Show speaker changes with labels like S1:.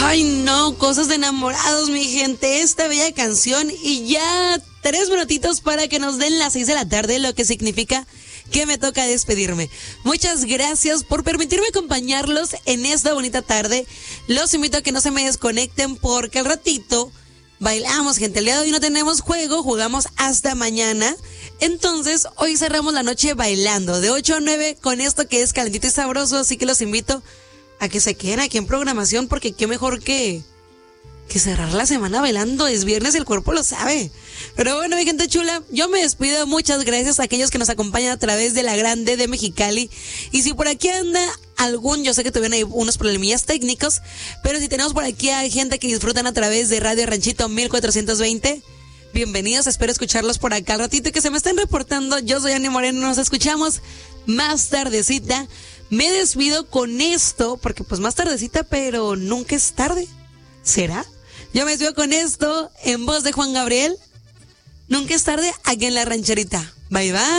S1: Ay, no, cosas de enamorados, mi gente. Esta bella canción y ya 3 minutitos para que nos den las 6 de la tarde, lo que significa que me toca despedirme. Muchas gracias por permitirme acompañarlos en esta bonita tarde. Los invito a que no se me desconecten porque al ratito bailamos, gente. El día de hoy no tenemos juego, jugamos hasta mañana. Entonces, hoy cerramos la noche bailando de 8 a 9 con esto que es calentito y sabroso. Así que los invito a que se queden aquí en programación porque qué mejor que cerrar la semana bailando. Es viernes y el cuerpo lo sabe. Pero bueno, mi gente chula, yo me despido. Muchas gracias a aquellos que nos acompañan a través de la Grande de Mexicali. Y si por aquí anda yo sé que tuvieron ahí unos problemillas técnicos, pero si tenemos por aquí a gente que disfrutan a través de Radio Ranchito 1420, bienvenidos, espero escucharlos por acá al ratito y que se me estén reportando. Yo soy Ani Moreno, nos escuchamos más tardecita. Me despido con esto, porque pues más tardecita, pero nunca es tarde. ¿Será? Yo me despido con esto en voz de Juan Gabriel. Nunca es tarde aquí en La Rancherita. Bye bye.